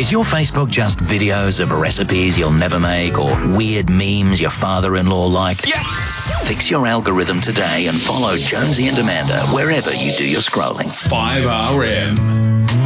Is your Facebook just videos of recipes you'll never make or weird memes your father-in-law like? Yes! Fix your algorithm today and follow Jonesy and Amanda wherever you do your scrolling. 5RM.